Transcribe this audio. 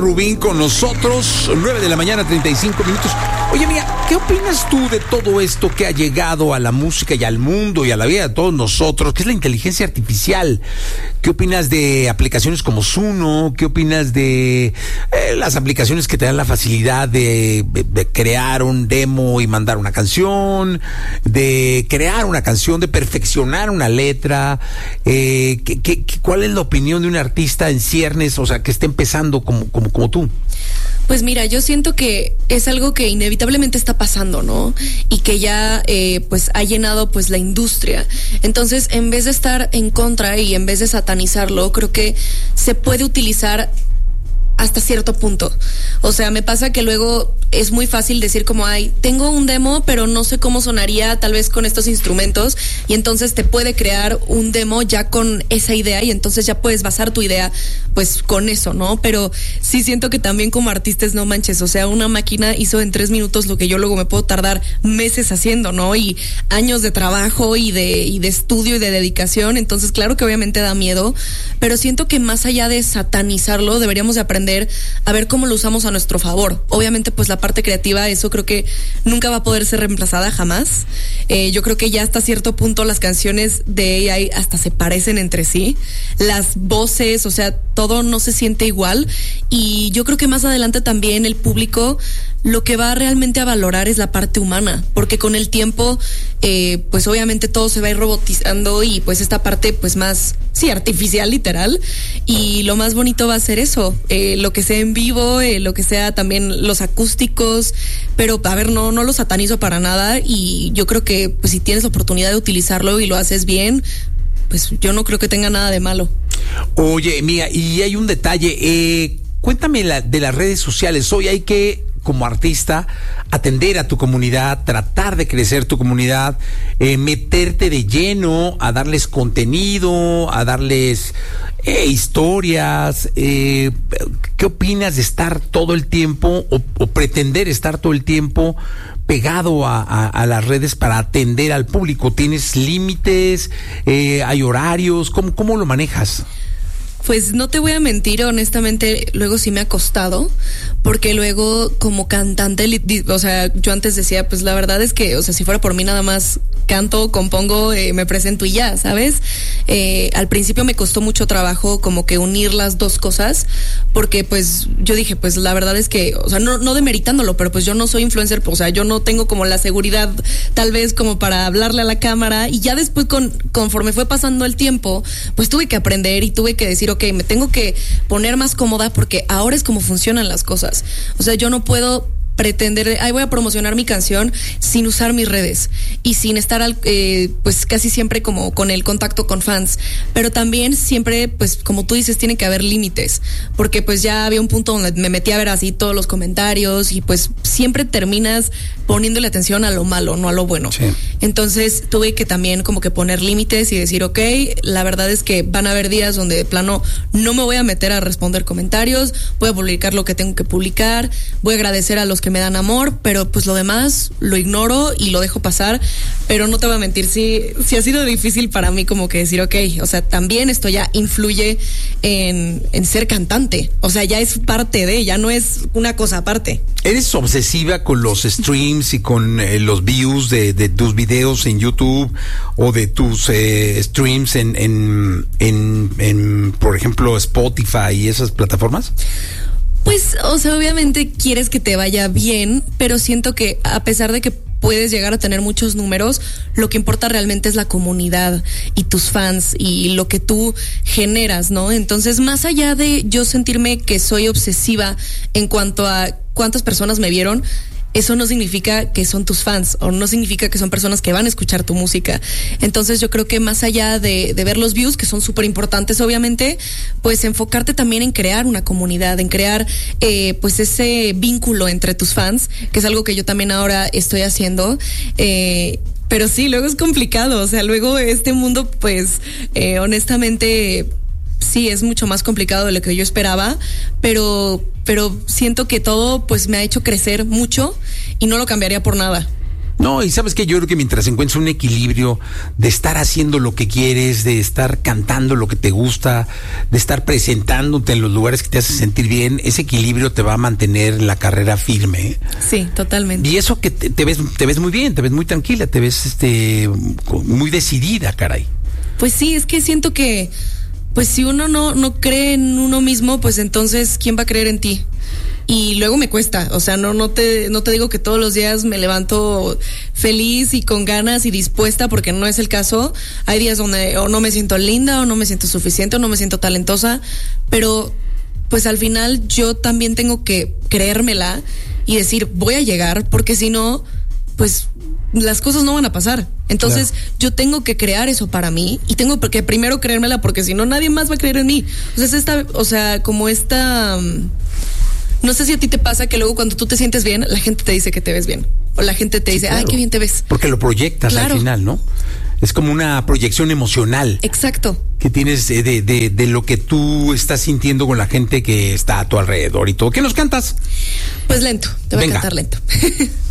Rubín con nosotros, 9:35 a.m. Oye, mira, ¿qué opinas tú de todo esto que ha llegado a la música y al mundo y a la vida de todos nosotros, que es la inteligencia artificial? ¿Qué opinas de aplicaciones como Suno? ¿Qué opinas de las aplicaciones que te dan la facilidad de crear un demo y mandar una canción, de crear una canción, de perfeccionar una letra? ¿Cuál es la opinión de un artista en ciernes, o sea, que esté empezando como tú? Pues mira, yo siento que es algo que inevitablemente está pasando, ¿no? Y que ya pues ha llenado pues la industria. Entonces, en vez de estar en contra y en vez de satanizarlo, creo que se puede utilizar hasta cierto punto. O sea, me pasa que luego es muy fácil decir como, ay, tengo un demo, pero no sé cómo sonaría tal vez con estos instrumentos, y entonces te puede crear un demo ya con esa idea, y entonces ya puedes basar tu idea pues con eso, ¿no? Pero sí siento que también como artistas, no manches, o sea, una máquina hizo en 3 minutos lo que yo luego me puedo tardar meses haciendo, ¿no? Y años de trabajo y de estudio y de dedicación. Entonces, claro que obviamente da miedo, pero siento que más allá de satanizarlo, deberíamos de aprender a ver cómo lo usamos a nuestro favor. Obviamente, pues la parte creativa, eso creo que nunca va a poder ser reemplazada jamás. Yo creo que ya hasta cierto punto las canciones de AI hasta se parecen entre sí. Las voces, o sea, todo no se siente igual. Y yo creo que más adelante también el público lo que va realmente a valorar es la parte humana, porque con el tiempo pues obviamente todo se va a ir robotizando y pues esta parte pues más, sí, artificial literal, y lo más bonito va a ser eso, lo que sea en vivo, lo que sea también los acústicos, pero a ver, no lo satanizo para nada, y yo creo que pues si tienes la oportunidad de utilizarlo y lo haces bien, pues yo no creo que tenga nada de malo. Oye, mira, y hay un detalle, cuéntame de las redes sociales. Hoy hay que, como artista, atender a tu comunidad, tratar de crecer tu comunidad, meterte de lleno a darles contenido, a darles historias. ¿Qué opinas de estar todo el tiempo o pretender estar todo el tiempo pegado a las redes para atender al público? ¿Tienes límites? ¿Hay horarios? ¿Cómo lo manejas? Pues no te voy a mentir, honestamente, luego sí me ha costado, porque luego como cantante, o sea, yo antes decía, pues la verdad es que, o sea, si fuera por mí nada más canto, compongo, me presento y ya, ¿sabes? Al principio me costó mucho trabajo como que unir las dos cosas, porque pues yo dije, pues la verdad es que, o sea, no demeritándolo, pero pues yo no soy influencer, o sea, yo no tengo como la seguridad tal vez como para hablarle a la cámara, y ya después conforme fue pasando el tiempo, pues tuve que aprender y tuve que decir, ok, me tengo que poner más cómoda porque ahora es como funcionan las cosas. O sea, yo no puedo pretender, voy a promocionar mi canción sin usar mis redes y sin estar pues casi siempre como con el contacto con fans, pero también siempre, pues como tú dices, tiene que haber límites, porque pues ya había un punto donde me metí a ver así todos los comentarios y pues siempre terminas poniéndole atención a lo malo, no a lo bueno. Sí. Entonces tuve que también como que poner límites y decir, ok, la verdad es que van a haber días donde de plano no me voy a meter a responder comentarios, voy a publicar lo que tengo que publicar, voy a agradecer a los que me dan amor, pero pues lo demás lo ignoro y lo dejo pasar. Pero no te voy a mentir, sí ha sido difícil para mí como que decir, ok, o sea, también esto ya influye en ser cantante, o sea, ya es parte de, ya no es una cosa aparte. ¿Eres obsesiva con los streams y con los views de tus videos en YouTube o de tus streams en por ejemplo, Spotify y esas plataformas? Pues, o sea, obviamente quieres que te vaya bien, pero siento que a pesar de que puedes llegar a tener muchos números, lo que importa realmente es la comunidad y tus fans y lo que tú generas, ¿no? Entonces, más allá de yo sentirme que soy obsesiva en cuanto a cuántas personas me vieron, eso no significa que son tus fans o no significa que son personas que van a escuchar tu música. Entonces yo creo que más allá de ver los views, que son súper importantes obviamente, pues enfocarte también en crear una comunidad, en crear pues ese vínculo entre tus fans, que es algo que yo también ahora estoy haciendo. Pero sí, luego es complicado, o sea, luego este mundo pues honestamente sí es mucho más complicado de lo que yo esperaba, pero siento que todo pues me ha hecho crecer mucho y no lo cambiaría por nada. No, y sabes que yo creo que mientras encuentres un equilibrio de estar haciendo lo que quieres, de estar cantando lo que te gusta, de estar presentándote en los lugares que te hacen sentir bien, ese equilibrio te va a mantener la carrera firme. Sí, totalmente. Y eso que te ves muy bien, te ves muy tranquila, te ves muy decidida, caray. Pues sí, es que siento que pues si uno no cree en uno mismo, pues entonces ¿quién va a creer en ti? Y luego me cuesta, o sea, no te digo que todos los días me levanto feliz y con ganas y dispuesta, porque no es el caso. Hay días donde o no me siento linda, o no me siento suficiente, o no me siento talentosa, pero pues al final yo también tengo que creérmela y decir, voy a llegar, porque si no, pues las cosas no van a pasar. Entonces, claro, yo tengo que crear eso para mí y tengo que primero creérmela, porque si no, nadie más va a creer en mí. No sé si a ti te pasa que luego cuando tú te sientes bien, la gente te dice que te ves bien. O la gente te dice, claro, ay, qué bien te ves. Porque lo proyectas, claro, al final, ¿no? Es como una proyección emocional. Exacto. Que tienes de lo que tú estás sintiendo con la gente que está a tu alrededor y todo. ¿Qué nos cantas? Pues lento, te voy a cantar lento.